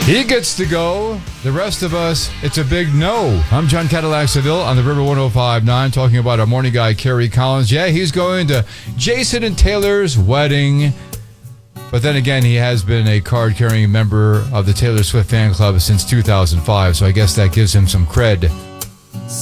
He gets to go. The rest of us, it's a big no. I'm John Cadillac Seville on the River 105.9 talking about our morning guy, Kerry Collins. Yeah, he's going to Jason and Taylor's wedding. But then again, he has been a card-carrying member of the Taylor Swift fan club since 2005, so I guess that gives him some cred.